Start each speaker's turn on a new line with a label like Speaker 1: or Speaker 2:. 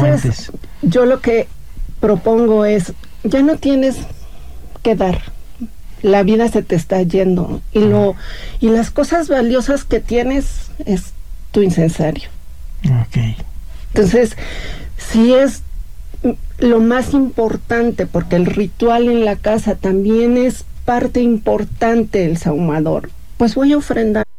Speaker 1: fuentes.
Speaker 2: Yo lo que propongo es, ya no tienes que dar. La vida se te está yendo y las cosas valiosas que tienes es tu incensario.
Speaker 1: Okay.
Speaker 2: Entonces, si es lo más importante, porque el ritual en la casa también es parte importante del sahumador, pues voy a ofrendar.